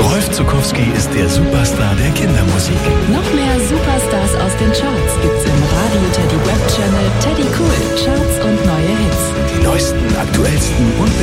Rolf Zuckowski ist der Superstar der Kindermusik. Noch mehr Superstars aus den Charts gibt's im Radio Teddy Web Channel Teddy Cool Charts und neue Hits. Die neuesten, aktuellsten und